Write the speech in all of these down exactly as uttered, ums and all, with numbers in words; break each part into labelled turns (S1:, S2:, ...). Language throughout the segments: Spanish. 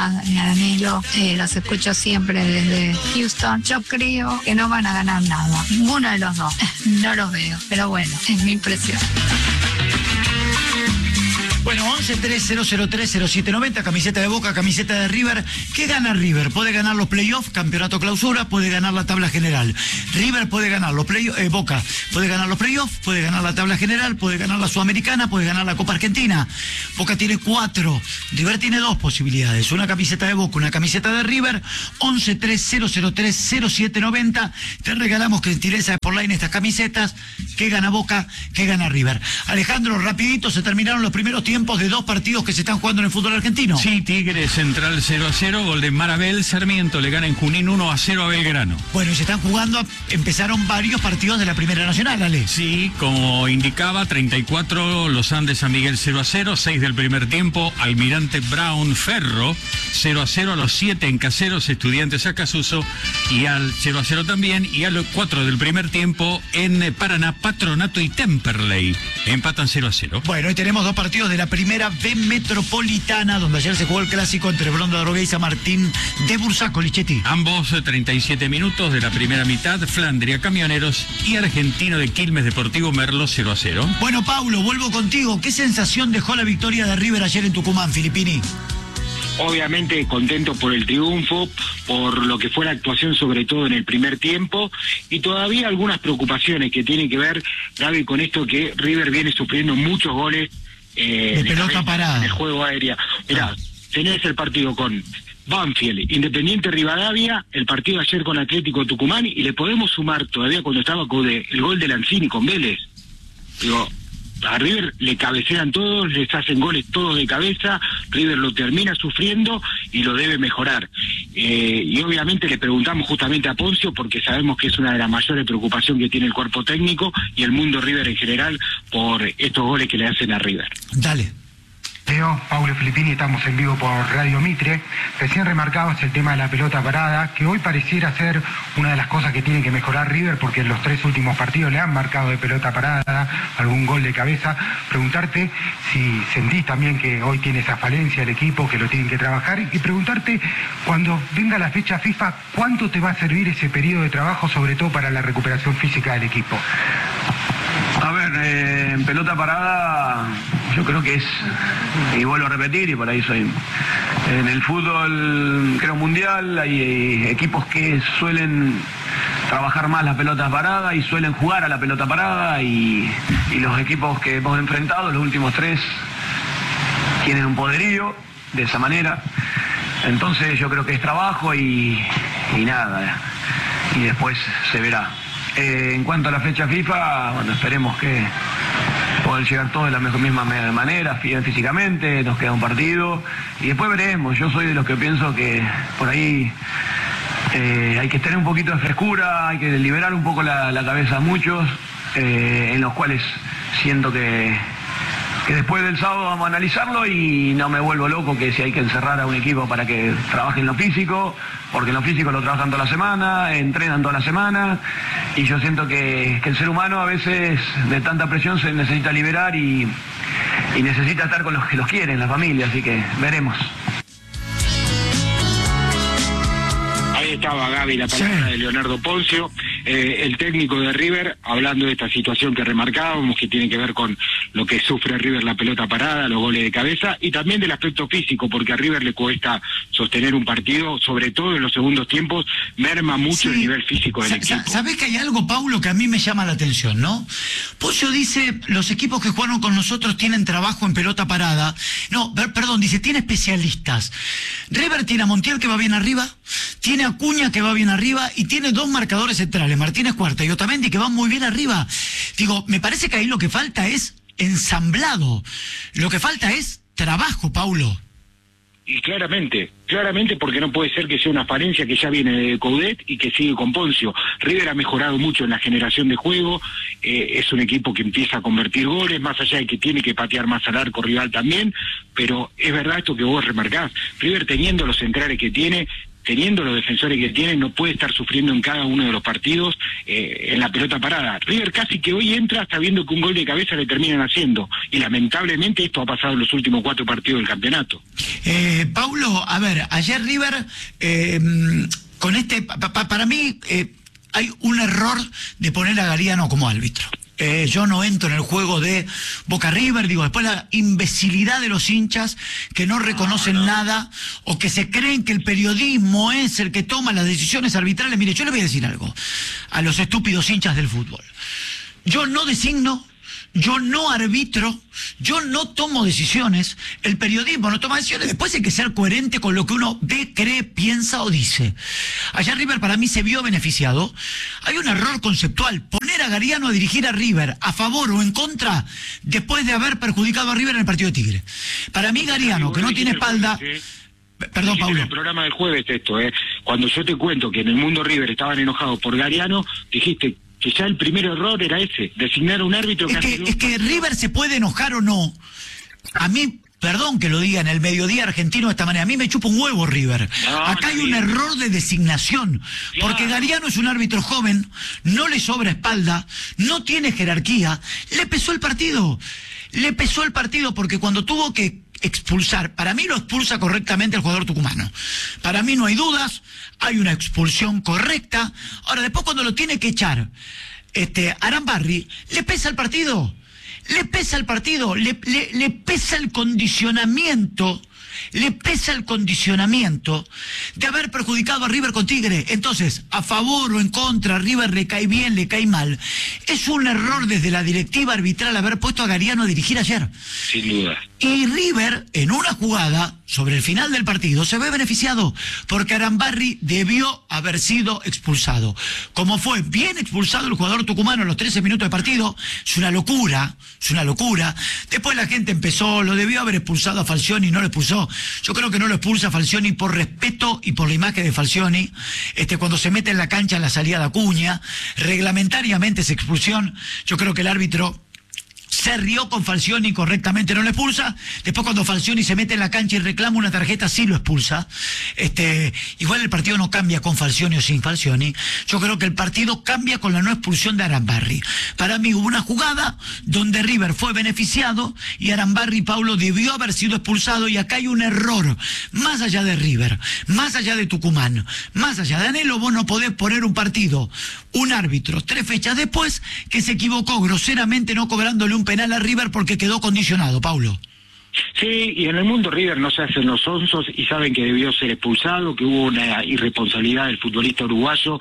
S1: Boca, Danilo, eh, los escucho siempre desde Houston. Yo creo que no van a ganar nada, ninguno de los dos, no los veo, pero bueno, es mi impresión.
S2: Bueno, once tres cero cero tres cero siete noventa, camiseta de Boca, camiseta de River. ¿Qué gana River? Puede ganar los playoffs, campeonato clausura, puede ganar la tabla general. River puede ganar los playoffs, eh, Boca puede ganar los playoffs, puede ganar la tabla general, puede ganar la Sudamericana, puede ganar la Copa Argentina. Boca tiene cuatro, River tiene dos posibilidades, una camiseta de Boca, una camiseta de River. Once tres cero cero tres cero siete noventa, te regalamos gentileza de Sportline estas camisetas. ¿Qué gana Boca? ¿Qué gana River? Alejandro, rapidito, se terminaron los primeros tiempos de dos partidos que se están jugando en el fútbol argentino.
S3: Sí, Tigre Central cero a cero, gol de Marabel. Sarmiento le gana en Junín uno a cero a Belgrano.
S2: Bueno, y se están jugando, empezaron varios partidos de la Primera Nacional, Ale.
S3: Sí, como indicaba, treinta y cuatro Los Andes San Miguel cero a cero, seis del primer tiempo, Almirante Brown Ferro cero a cero, a los siete en Caseros, Estudiantes Acasuso, y al cero a cero también, y a los cuatro del primer tiempo en Paraná, Patronato y Temperley empatan cero a cero.
S2: Bueno, y tenemos dos partidos de la Primera B Metropolitana, donde ayer se jugó el clásico entre Bronda Drogué y San Martín de Bursaco, Lichetti.
S3: Ambos treinta y siete minutos de la primera mitad, Flandria Camioneros y Argentino de Quilmes Deportivo Merlo cero a cero.
S2: Bueno, Paulo, vuelvo contigo. ¿Qué sensación dejó la victoria de River ayer en Tucumán, Filippini?
S4: Obviamente contento por el triunfo, por lo que fue la actuación sobre todo en el primer tiempo, y todavía algunas preocupaciones que tienen que ver, Gaby, con esto que River viene sufriendo muchos goles eh,
S2: de pelota parada
S4: en el juego aéreo. Mirá, ah. tenés el partido con Banfield, Independiente Rivadavia, el partido ayer con Atlético Tucumán, y le podemos sumar todavía cuando estaba con de, el gol de Lanzini con Vélez. Digo, a River le cabecean todos, les hacen goles todos de cabeza, River lo termina sufriendo y lo debe mejorar. Eh, y obviamente le preguntamos justamente a Poncio, porque sabemos que es una de las mayores preocupaciones que tiene el cuerpo técnico y el mundo River en general por estos goles que le hacen a River.
S2: Dale.
S5: Leo, Paulo Filippini, estamos en vivo por Radio Mitre. Recién remarcabas el tema de la pelota parada, que hoy pareciera ser una de las cosas que tiene que mejorar River, porque en los tres últimos partidos le han marcado de pelota parada, algún gol de cabeza. Preguntarte si sentís también que hoy tiene esa falencia el equipo, que lo tienen que trabajar, y preguntarte, cuando venga la fecha FIFA, ¿cuánto te va a servir ese periodo de trabajo, sobre todo para la recuperación física del equipo?
S6: A ver, eh, en pelota parada yo creo que es, y vuelvo a repetir, y por ahí soy, en el fútbol creo mundial hay, hay equipos que suelen trabajar más las pelotas paradas y suelen jugar a la pelota parada, y, y los equipos que hemos enfrentado, los últimos tres, tienen un poderío de esa manera. Entonces yo creo que es trabajo y, y nada, y después se verá. Eh, en cuanto a la fecha FIFA, bueno, esperemos que poder llegar todos de la mejor, misma manera, físicamente, nos queda un partido y después veremos. Yo soy de los que pienso que por ahí eh, hay que tener un poquito de frescura, hay que liberar un poco la, la cabeza a muchos, eh, en los cuales siento que, que después del sábado vamos a analizarlo y no me vuelvo loco que si hay que encerrar a un equipo para que trabaje en lo físico, porque en lo físico lo trabajan toda la semana, entrenan toda la semana, y yo siento que, que el ser humano a veces de tanta presión se necesita liberar y, y necesita estar con los que los quieren, la familia, así que veremos.
S4: Ahí estaba, Gaby, la palabra sí. de Leonardo Poncio, eh, el técnico de River, hablando de esta situación que remarcábamos, que tiene que ver con lo que sufre River, la pelota parada, los goles de cabeza, y también del aspecto físico, porque a River le cuesta sostener un partido, sobre todo en los segundos tiempos, merma mucho sí. el nivel físico del equipo.
S2: ¿Sabés que hay algo, Paulo, que a mí me llama la atención, no? Poncio dice, los equipos que jugaron con nosotros tienen trabajo en pelota parada. No, per perdón, dice, tiene especialistas. River tiene a Montiel, que va bien arriba, tiene a Acuña, que va bien arriba, y tiene dos marcadores centrales, Martínez Cuarta y Otamendi, que van muy bien arriba. Digo, me parece que ahí lo que falta es ensamblado, lo que falta es trabajo, Paulo.
S4: Y claramente, claramente porque no puede ser que sea una falencia que ya viene de Coudet y que sigue con Poncio. River ha mejorado mucho en la generación de juego, eh, es un equipo que empieza a convertir goles, más allá de que tiene que patear más al arco rival también, pero es verdad esto que vos remarcás, River teniendo los centrales que tiene, teniendo los defensores que tiene, no puede estar sufriendo en cada uno de los partidos eh, en la pelota parada. River casi que hoy entra sabiendo que un gol de cabeza le terminan haciendo, y lamentablemente esto ha pasado en los últimos cuatro partidos del campeonato.
S2: Eh, Paulo, a ver, ayer River, eh, con este, pa, pa, para mí eh, hay un error de poner a Gariano como árbitro. Eh, yo no entro en el juego de Boca River, digo, después la imbecilidad de los hinchas que no reconocen no, no. nada, o que se creen que el periodismo es el que toma las decisiones arbitrales. Mire, yo le voy a decir algo a los estúpidos hinchas del fútbol. Yo no designo, yo no arbitro, yo no tomo decisiones, el periodismo no toma decisiones, después hay que ser coherente con lo que uno ve, cree, piensa o dice. Allá River para mí se vio beneficiado. Hay un error conceptual, poner a Gariano a dirigir a River a favor o en contra después de haber perjudicado a River en el partido de Tigre. Para mí Gariano, que no tiene espalda... Perdón, Paulo.
S4: En el programa del jueves esto, eh. Cuando yo te cuento que en el mundo River estaban enojados por Gariano, dijiste que ya el primer error era ese, designar a un árbitro.
S2: Es que, es que River se puede enojar o no. A mí, perdón que lo diga en el mediodía argentino de esta manera, a mí me chupa un huevo River. No, Acá no hay un bien. error de designación, claro. Porque Gariano es un árbitro joven, no le sobra espalda, no tiene jerarquía, le pesó el partido, le pesó el partido porque cuando tuvo que expulsar, para mí lo expulsa correctamente el jugador tucumano, para mí no hay dudas, hay una expulsión correcta. Ahora después cuando lo tiene que echar este Arambarri, le pesa el partido, le pesa el partido, le, le, le pesa el condicionamiento, le pesa el condicionamiento de haber perjudicado a River con Tigre. Entonces, a favor o en contra, a River le cae bien, le cae mal. Es un error desde la directiva arbitral haber puesto a Gariano a dirigir ayer.
S4: Sin duda.
S2: Y River, en una jugada, sobre el final del partido, se ve beneficiado, porque Arambarri debió haber sido expulsado. Como fue bien expulsado el jugador tucumano en los trece minutos de partido, es una locura, es una locura. Después la gente empezó, lo debió haber expulsado a Falcioni, no lo expulsó. Yo creo que no lo expulsa a Falcioni por respeto y por la imagen de Falcioni. Este, cuando se mete en la cancha en la salida de Acuña, reglamentariamente es expulsión. Yo creo que el árbitro se rió con Falcioni, correctamente no lo expulsa. Después cuando Falcioni se mete en la cancha y reclama una tarjeta, sí lo expulsa. Este, igual el partido no cambia con Falcioni o sin Falcioni. Yo creo que el partido cambia con la no expulsión de Arambarri. Para mí hubo una jugada donde River fue beneficiado y Arambarri, Paulo, debió haber sido expulsado, y acá hay un error. Más allá de River, más allá de Tucumán, más allá de Anhelo, vos no podés poner un partido, un árbitro, tres fechas después, que se equivocó groseramente no cobrándole un penal a River porque quedó condicionado, Paulo.
S4: Sí, y en el mundo River no se hacen los onzos y saben que debió ser expulsado, que hubo una irresponsabilidad del futbolista uruguayo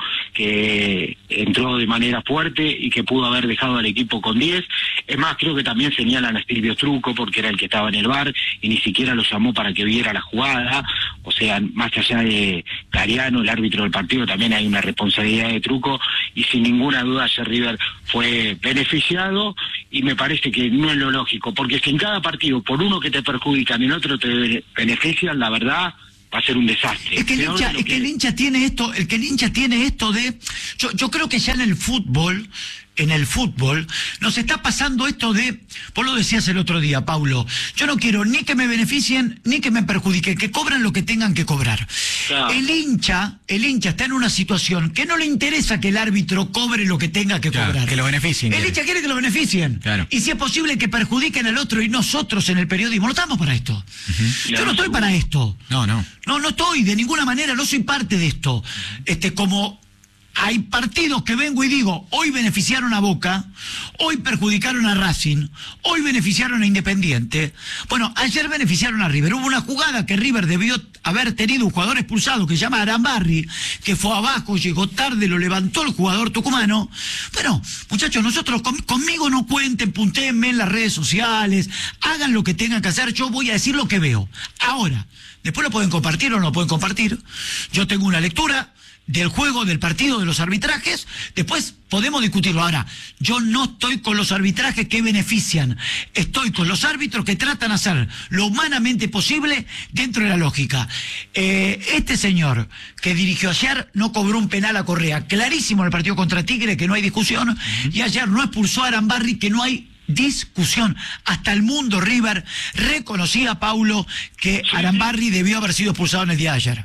S4: que entró de manera fuerte y que pudo haber dejado al equipo con diez. Es más, creo que también señalan a Silvio Truco porque era el que estaba en el V A R y ni siquiera lo llamó para que viera la jugada. O sea, más allá de Gariano, el árbitro del partido, también hay una responsabilidad de Truco, y sin ninguna duda ayer River fue beneficiado, y me parece que no es lo lógico, porque si en cada partido por uno que te perjudican y en otro te benefician, la verdad va a ser un desastre.
S2: Es que el hincha, es que el hincha tiene esto, el que el hincha tiene esto de, yo, yo creo que ya en el fútbol, en el fútbol, nos está pasando esto de, vos lo decías el otro día, Paulo, yo no quiero ni que me beneficien, ni que me perjudiquen, que cobran lo que tengan que cobrar. Claro. El hincha, el hincha está en una situación que no le interesa que el árbitro cobre lo que tenga que claro, cobrar.
S3: Que lo beneficien.
S2: El hincha quiere que lo beneficien.
S3: Claro.
S2: Y si es posible que perjudiquen al otro, y nosotros en el periodismo no estamos para esto. Uh-huh. Yo no estoy para esto.
S3: No, no.
S2: No, no estoy, de ninguna manera, no soy parte de esto. Este, como hay partidos que vengo y digo, hoy beneficiaron a Boca, hoy perjudicaron a Racing, hoy beneficiaron a Independiente. Bueno, ayer beneficiaron a River. Hubo una jugada que River debió haber tenido un jugador expulsado que se llama Arambarri, que fue abajo, llegó tarde, lo levantó el jugador tucumano. Bueno, muchachos, nosotros con, conmigo no cuenten, puntéenme en las redes sociales, hagan lo que tengan que hacer, yo voy a decir lo que veo. Ahora, después lo pueden compartir o no lo pueden compartir. Yo tengo una lectura del juego, del partido, de los arbitrajes, después podemos discutirlo. Ahora, yo no estoy con los arbitrajes que benefician, estoy con los árbitros que tratan de hacer lo humanamente posible dentro de la lógica. Eh, este señor que dirigió ayer no cobró un penal a Correa, clarísimo en el partido contra Tigre, que no hay discusión, uh-huh. Y ayer no expulsó a Arambarri, que no hay discusión. Hasta el mundo River reconocía, Paulo, que Arambarri debió haber sido expulsado en el día de ayer.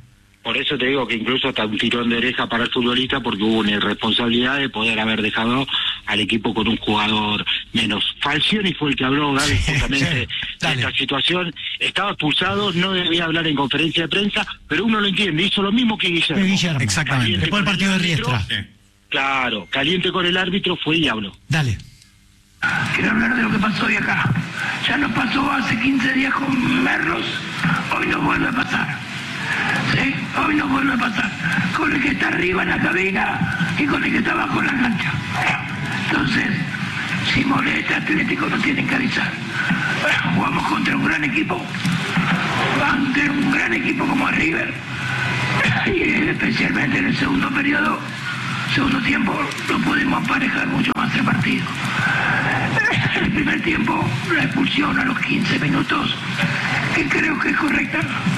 S4: Por eso te digo que incluso hasta un tirón de oreja para el futbolista, porque hubo una irresponsabilidad de poder haber dejado al equipo con un jugador menos. Falcioni fue el que habló, Gaby, justamente
S2: sí,
S4: de esta situación. Estaba expulsado, no debía hablar en conferencia de prensa, pero uno lo entiende, hizo lo mismo que Guillermo.
S2: Guillermo.
S7: Exactamente.
S4: Caliente
S2: Después del
S4: con
S2: partido de
S4: el árbitro,
S2: Riestra.
S4: Claro, caliente con el árbitro, fue y habló.
S2: Dale.
S6: Quiero hablar de lo que pasó hoy acá. Ya nos pasó hace quince días con Merlos, hoy nos vuelve a pasar. ¿Sí? Hoy nos vuelve a pasar. Con el que está arriba en la cabina y con el que está abajo en la cancha. Entonces, si molesta Atlético no tienen que avisar. Bueno, jugamos contra un gran equipo. Ante un gran equipo como River. Y especialmente en el segundo periodo, segundo tiempo, lo pudimos aparejar mucho más el partido. En el primer tiempo, la expulsión a los quince minutos, que creo que es correcta.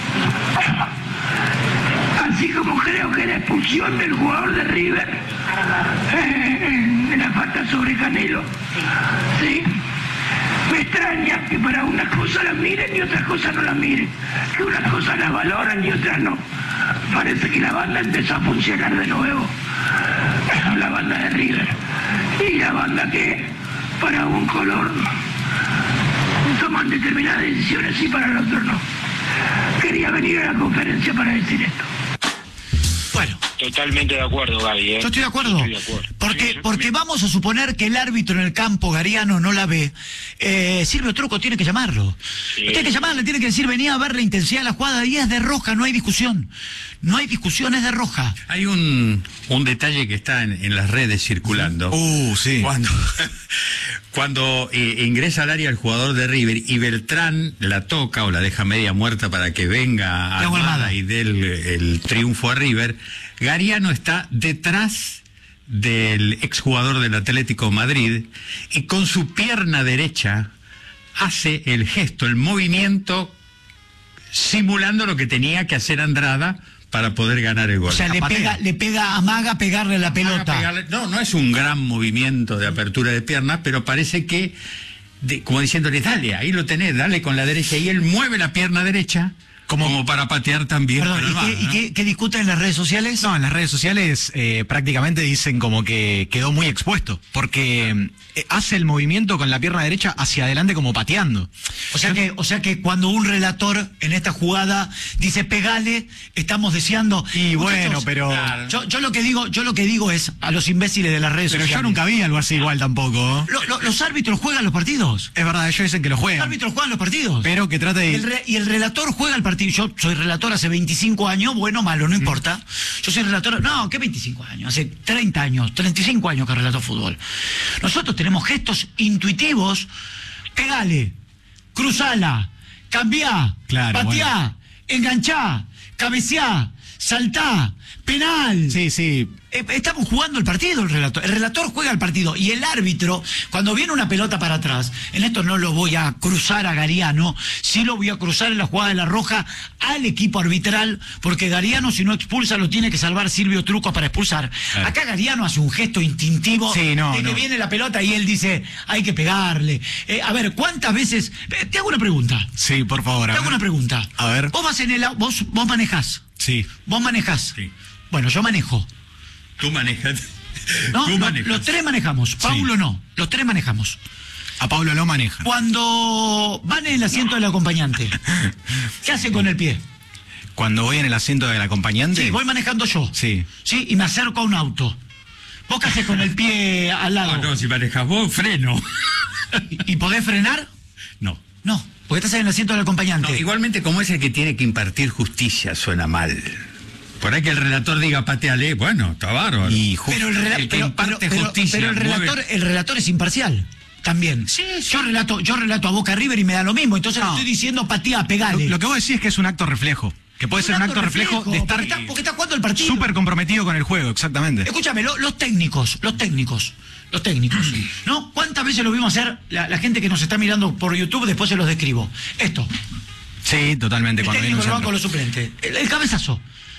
S6: Así como creo que la expulsión del jugador de River, eh, en la falta sobre Canelo, ¿sí? Me extraña que para unas cosas las miren y otras cosas no las miren, que unas cosas las valoran y otras no. Parece que la banda empezó a funcionar de nuevo, la banda de River, y la banda que para un color toman determinadas decisiones y para el otro no. Quería venir a la conferencia para decir esto.
S2: Bueno.
S4: Totalmente de acuerdo, Gaby. ¿eh?
S2: Yo estoy de acuerdo.
S4: Estoy de acuerdo.
S2: Porque,
S4: Sí, yo
S2: porque
S4: también.
S2: vamos a suponer que el árbitro en el campo, Gariano, no la ve. Eh, Silvio Truco tiene que llamarlo.
S4: Sí.
S2: Tiene que llamarle, tiene que decir, venía a ver la intensidad de la jugada y es de roja, no hay discusión. No hay discusión, es de roja.
S3: Hay un, un detalle que está en, en las redes circulando.
S7: Uh, sí.
S3: Cuando, cuando eh, ingresa al área el jugador de River y Beltrán la toca o la deja media muerta para que venga
S2: Thiago
S3: Almada
S2: Almada.
S3: y dé el, el triunfo a River, Gariano está detrás del exjugador del Atlético de Madrid y con su pierna derecha hace el gesto, el movimiento, simulando lo que tenía que hacer Andrada para poder ganar el gol.
S2: O sea, le
S3: Patea.
S2: pega, le pega, amaga a pegarle la pelota.
S3: Haga pegarle- No, no es un gran movimiento de apertura de piernas, pero parece que, de- como diciéndole, dale, ahí lo tenés, dale con la derecha. Y él mueve la pierna derecha como, para patear también.
S2: Perdón,
S3: para
S2: ¿y,
S3: Almada,
S2: qué, y
S3: ¿no?
S2: qué- qué discuten en las redes sociales?
S7: No, en las redes sociales eh, prácticamente dicen como que quedó muy expuesto, porque eh, hace el movimiento con la pierna derecha hacia adelante como pateando.
S2: O sea que, o sea que cuando un relator en esta jugada dice pegale, estamos deseando.
S7: Y bueno,
S2: Muchachos,
S7: pero...
S3: Claro.
S2: Yo, yo lo que digo, yo lo que digo es a los imbéciles de las redes
S7: Pero
S2: sociales.
S7: yo nunca vi algo así igual tampoco.
S2: Lo- lo- los árbitros juegan los partidos.
S7: Es verdad, ellos dicen que lo
S2: Los
S7: juegan.
S2: árbitros juegan los partidos.
S7: Pero que trate
S2: Y el,
S7: de...
S2: re- y el relator juega el partido. Yo soy relator hace veinticinco años, bueno, malo, no importa. Yo soy relator, no, ¿qué veinticinco años? Hace treinta años, treinta y cinco años que relato fútbol. Nosotros tenemos gestos intuitivos. Pegale, cruzala, cambiá,
S7: Claro,
S2: pateá, enganchá, cabeceá, saltá, penal.
S7: Sí, sí.
S2: Eh, Estamos jugando el partido, el relator. El relator juega el partido y el árbitro, cuando viene una pelota para atrás, en esto no lo voy a cruzar a Gariano, sí lo voy a cruzar en la jugada de la roja al equipo arbitral, porque Gariano, si no expulsa, lo tiene que salvar Silvio Truco para expulsar.
S7: Claro.
S2: Acá Gariano hace un gesto instintivo
S7: Sí, no,
S2: de que
S7: no.
S2: viene la pelota y él dice, hay que pegarle. Eh, a ver, ¿cuántas veces? Eh, te hago una pregunta.
S7: Sí, por favor.
S2: Te
S7: a
S2: hago
S7: ver.
S2: una pregunta.
S7: A ver.
S2: Vos vas en el au- vos, vos manejás.
S7: Sí.
S2: Vos manejás.
S3: Sí.
S2: Bueno, yo manejo.
S3: Tú manejas.
S2: No,
S3: Tú
S2: lo-
S3: manejas.
S2: los tres manejamos. Paulo no. Los tres manejamos.
S7: A Pablo lo maneja.
S2: Cuando van en el asiento del acompañante, ¿qué hacen con el pie?
S7: Cuando voy en el asiento del acompañante...
S2: Sí, voy manejando yo.
S7: Sí.
S2: Sí, y me acerco a un auto. ¿Vos qué haces con el pie al lado?
S3: Ah, no, si manejas vos, freno.
S2: ¿Y, y podés frenar?
S3: No.
S2: No, porque estás en el asiento del acompañante.
S3: No, igualmente, como es el que tiene que impartir justicia, suena mal. Por ahí que el relator diga pateale, bueno, está bárbaro.
S7: Y ju-
S2: Pero el, rela-
S3: el que
S2: pero-
S3: imparte
S2: pero- pero-
S3: justicia
S2: pero el relator,
S3: mueve-
S2: el relator es imparcial. También.
S3: Sí, sí.
S2: Yo relato, yo relato a Boca River y me da lo mismo. Entonces
S7: No.
S2: le estoy diciendo patea,
S7: Lo,
S2: pegale.
S7: lo que vos decís es que es un acto reflejo. Que puede
S2: Es
S7: ser un acto reflejo, de estar
S2: porque está, porque está jugando el partido.
S7: súper comprometido con el juego, exactamente.
S2: Escúchame, lo- los técnicos, los técnicos, los técnicos, ¿no? ¿Cuántas veces lo vimos hacer la, la gente que nos está mirando por YouTube? Después se los describo. Esto,
S7: Sí, totalmente.
S2: el
S7: Cuando viene
S2: técnico
S7: un
S2: del banco,
S7: centro.
S2: los suplentes. El, el cabezazo.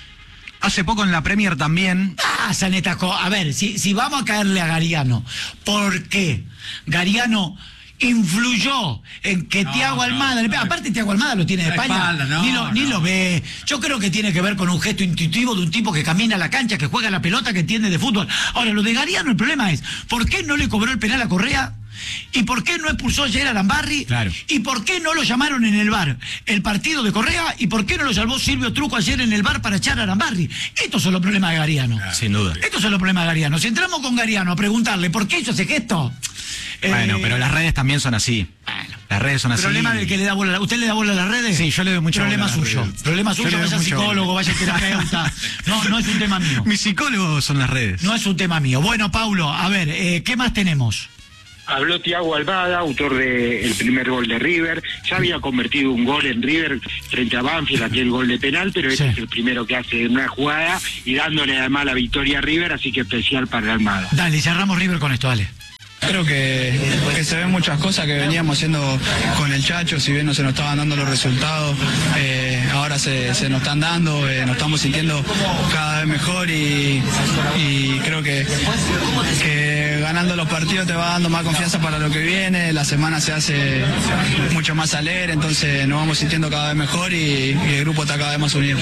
S7: Hace poco en la Premier también...
S2: Ah, Sanetaco, a ver, si, si vamos a caerle a Gariano, ¿por qué Gariano influyó en que
S3: No,
S2: Thiago
S3: no,
S2: Almada, le-
S3: no.
S2: aparte Thiago Almada lo tiene de
S3: La
S2: España,
S3: espalda, no,
S2: ni, lo, ni
S3: no.
S2: lo ve. Yo creo que tiene que ver con un gesto intuitivo de un tipo que camina a la cancha, que juega la pelota, que entiende de fútbol. Ahora, lo de Gariano, el problema es, ¿por qué no le cobró el penal a Correa? ¿Y por qué no expulsó ayer a Lambarri?
S7: Claro.
S2: ¿Y por qué no lo llamaron en el V A R el partido de Correa? ¿Y por qué no lo salvó Silvio Truco ayer en el V A R para echar a Lambarri? Estos son los problemas de Gariano.
S7: Sin duda.
S2: Estos son los problemas de Gariano. Si entramos con Gariano a preguntarle por qué hizo ese gesto...
S7: Bueno,
S2: eh,
S7: pero las redes también son así. Las redes son así.
S2: problema del que le da bola. ¿Usted le da bola a las redes?
S7: Sí, yo le doy mucha
S2: Problema
S7: bola a las
S2: suyo.
S7: redes.
S2: Problema
S7: Yo
S2: suyo,
S7: le doy
S2: vaya
S7: mucha
S2: psicólogo,
S7: bola.
S2: vaya terapeuta. No, no es un tema mío.
S7: Mis psicólogos son las redes.
S2: No es un tema mío. Bueno, Paulo, a ver, eh, ¿qué más tenemos?
S4: Habló Thiago Almada, autor del primer gol de River. Ya había convertido un gol en River frente a Banfield, aquel gol de penal, pero este
S2: Sí.
S4: es el primero que hace en una jugada y dándole además la victoria a River, así que especial para Almada.
S2: Dale, cerramos River con esto, dale.
S8: Creo que, que se ven muchas cosas que veníamos haciendo con el Chacho, si bien no se nos estaban dando los resultados, eh, ahora se, se nos están dando, eh, nos estamos sintiendo cada vez mejor y, y creo que, que ganando los partidos te va dando más confianza para lo que viene, la semana se hace mucho más alegre, entonces nos vamos sintiendo cada vez mejor y, y el grupo está cada vez más unido.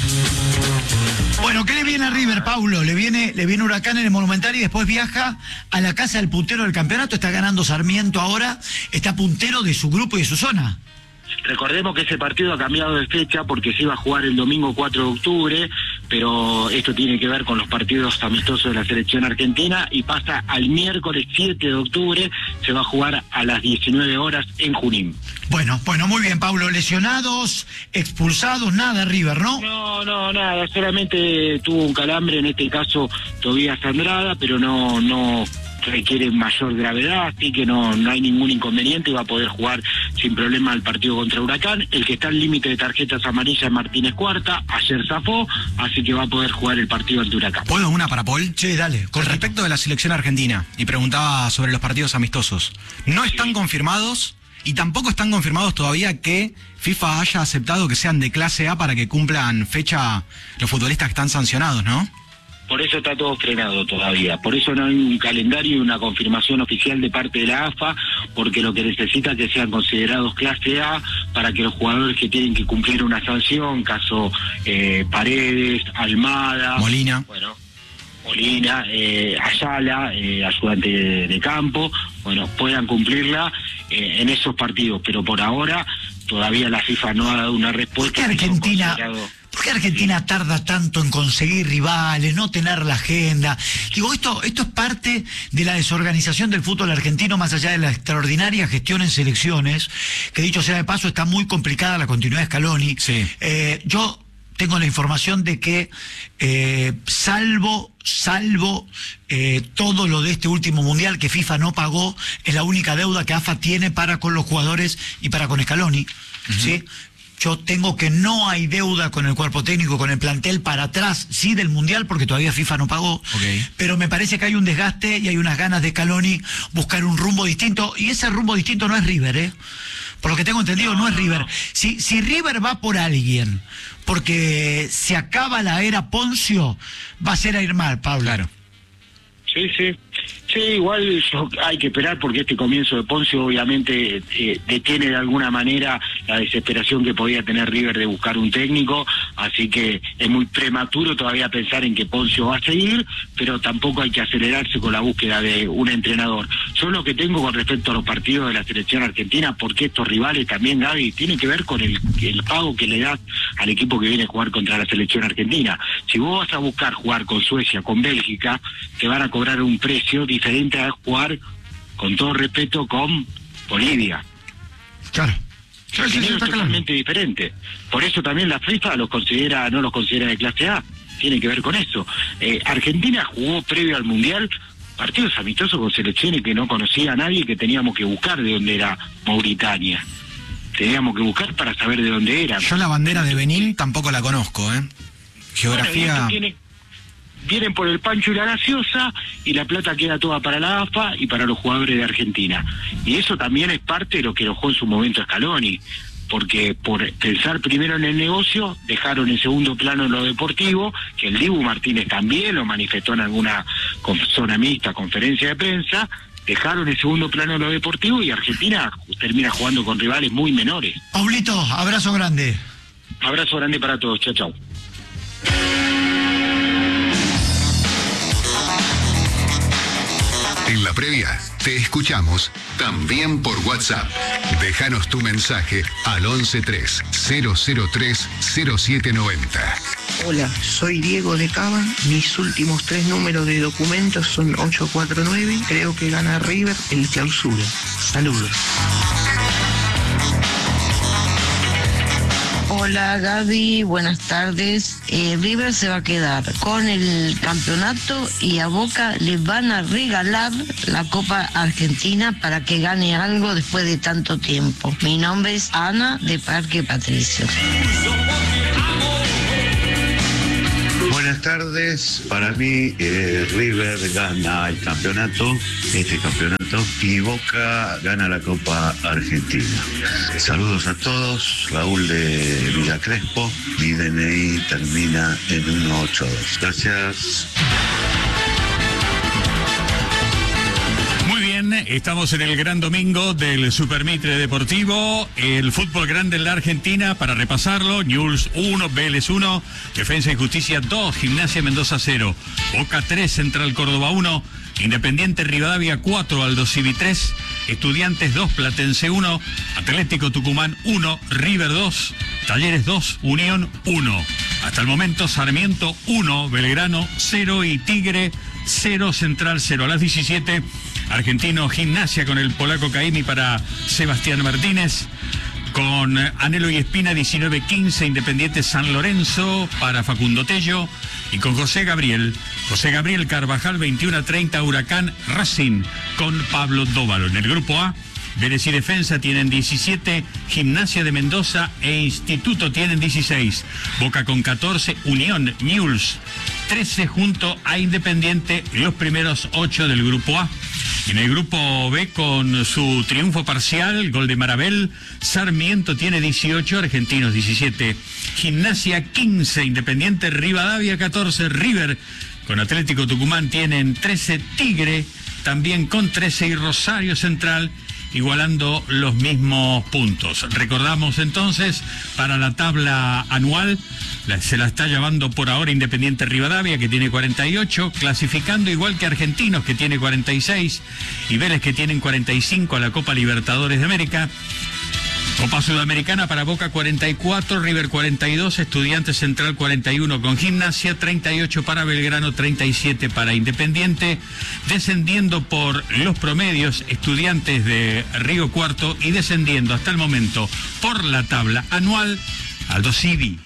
S2: Bueno, ¿qué le viene a River, Paulo? Le viene, le viene Huracán en el Monumental y después viaja a la casa del puntero del campeonato. Está ganando Sarmiento ahora, está puntero de su grupo y de su zona.
S4: Recordemos que ese partido ha cambiado de fecha porque se iba a jugar el domingo cuatro de octubre, pero esto tiene que ver con los partidos amistosos de la selección argentina y pasa al miércoles siete de octubre, se va a jugar a las diecinueve horas en Junín.
S2: Bueno, bueno, muy bien, Paulo. Lesionados, expulsados, nada, River, ¿no?
S4: No, no, nada, solamente tuvo un calambre, en este caso Tobías Andrada, pero no, no requiere mayor gravedad, así que no, no hay ningún inconveniente y va a poder jugar sin problema el partido contra Huracán. El que está al límite de tarjetas amarillas es Martínez Cuarta, ayer zafó, así que va a poder jugar el partido ante Huracán.
S7: ¿Puedo una para Paul?
S2: Sí, dale.
S7: Con respecto de la selección argentina, y preguntaba sobre los partidos amistosos, ¿no están confirmados y tampoco están confirmados todavía que FIFA haya aceptado que sean de clase A para que cumplan fecha los futbolistas que están sancionados, ¿no?
S4: Por eso está todo frenado todavía, por eso no hay un calendario y una confirmación oficial de parte de la A F A, porque lo que necesita es que sean considerados clase A para que los jugadores que tienen que cumplir una sanción, caso eh, Paredes, Almada,
S7: Molina.
S4: bueno, Molina, eh, Ayala, eh, ayudante de, de campo, bueno, puedan cumplirla eh, en esos partidos, pero por ahora todavía la FIFA no ha dado una respuesta.
S2: ¿Por qué Argentina,
S4: considerado...
S2: ¿por qué Argentina tarda tanto en conseguir rivales, no tener la agenda? Digo, esto, esto es parte de la desorganización del fútbol argentino, más allá de la extraordinaria gestión en selecciones, que dicho sea de paso, está muy complicada la continuidad de Scaloni.
S7: Sí.
S2: Eh, yo tengo la información de que, eh, salvo, salvo eh, todo lo de este último mundial que FIFA no pagó, es la única deuda que A F A tiene para con los jugadores y para con Scaloni, uh-huh. ¿sí? Yo tengo que no hay deuda con el cuerpo técnico, con el plantel para atrás, sí del Mundial, porque todavía FIFA no pagó,
S7: Okay.
S2: pero me parece que hay un desgaste y hay unas ganas de Scaloni buscar un rumbo distinto, y ese rumbo distinto no es River, ¿eh? Por lo que tengo entendido, no, no es River. Si, si River va por alguien, porque se acaba la era Poncio, va a ser a ir mal, Pablo.
S7: Claro.
S4: Sí, sí. Sí, igual yo, hay que esperar porque este comienzo de Poncio obviamente eh, detiene de alguna manera la desesperación que podía tener River de buscar un técnico, así que es muy prematuro todavía pensar en que Poncio va a seguir, pero tampoco hay que acelerarse con la búsqueda de un entrenador. Yo lo que tengo con respecto a los partidos de la selección argentina, porque estos rivales también, Gaby, tienen que ver con el, el pago que le das al equipo que viene a jugar contra la selección argentina. Si vos vas a buscar jugar con Suecia, con Bélgica, te van a cobrar un precio diferente a jugar, con todo respeto, con Bolivia.
S2: Claro.
S4: El dinero es totalmente diferente. Por eso también la FIFA los considera, no los considera de clase A. Tiene que ver con eso. Eh, Argentina jugó previo al Mundial partidos amistosos con selecciones que no conocía a nadie, que teníamos que buscar de dónde era Mauritania. Teníamos que buscar para saber de dónde era.
S7: Yo la bandera de Benín tampoco la conozco, ¿eh? Geografía...
S4: Bueno, tiene, vienen por el pancho y la gaseosa y la plata queda toda para la A F A y para los jugadores de Argentina. Y eso también es parte de lo que enojó en su momento Scaloni, porque por pensar primero en el negocio dejaron en segundo plano en lo deportivo, que el Dibu Martínez también lo manifestó en alguna zona mixta, conferencia de prensa, dejaron en segundo plano lo deportivo y Argentina termina jugando con rivales muy menores.
S2: Paulito, abrazo grande.
S4: Abrazo grande para todos, chao, chao.
S9: En la previa, te escuchamos también por WhatsApp. Déjanos tu mensaje al once tres cero cero tres cero siete noventa.
S10: Hola, soy Diego de Cava. Mis últimos tres números de documentos son ocho cuatro nueve. Creo que gana River el Clausura. Saludos.
S11: Hola Gaby, buenas tardes. Eh, River se va a quedar con el campeonato y a Boca le van a regalar la Copa Argentina para que gane algo después de tanto tiempo. Mi nombre es Ana de Parque Patricio.
S12: Buenas tardes, para mí eh, River gana el campeonato, este campeonato, y Boca gana la Copa Argentina. Saludos a todos, Raúl de Villa Crespo, mi D N I termina en ciento ochenta y dos. Gracias.
S3: Estamos en el gran domingo del Super Mitre Deportivo, el fútbol grande en la Argentina, para repasarlo: Newell's uno, Vélez uno, Defensa y Justicia dos, Gimnasia Mendoza cero, Boca tres, Central Córdoba uno, Independiente Rivadavia cuatro, Aldo Civi tres, Estudiantes dos, Platense uno, Atlético Tucumán uno, River dos, Talleres dos, Unión uno. Hasta el momento Sarmiento uno, Belgrano cero y Tigre cero, Central cero. A las diecisiete, Argentino Gimnasia con el polaco Caimi para Sebastián Martínez. Con Anhelo y Espina, diecinueve quince, Independiente San Lorenzo para Facundo Tello. Y con José Gabriel, José Gabriel Carvajal, veintiuno treinta, Huracán Racing con Pablo Dóvalo. En el grupo A, Vélez y Defensa tienen diecisiete, Gimnasia de Mendoza e Instituto tienen dieciséis, Boca con catorce, Unión, Newell's trece junto a Independiente, los primeros ocho del grupo A. En el grupo B, con su triunfo parcial, gol de Marabel, Sarmiento tiene dieciocho, Argentinos diecisiete, Gimnasia quince, Independiente Rivadavia catorce, River con Atlético Tucumán tienen trece, Tigre también con trece y Rosario Central igualando los mismos puntos. Recordamos entonces, para la tabla anual, la, se la está llevando por ahora Independiente Rivadavia, que tiene cuarenta y ocho, clasificando igual que Argentinos, que tiene cuarenta y seis, y Vélez, que tienen cuarenta y cinco a la Copa Libertadores de América. Copa Sudamericana para Boca cuarenta y cuatro, River cuarenta y dos, Estudiantes Central cuarenta y uno con Gimnasia, treinta y ocho para Belgrano, treinta y siete para Independiente. Descendiendo por los promedios, Estudiantes de Río Cuarto, y descendiendo hasta el momento por la tabla anual, Aldo Civi.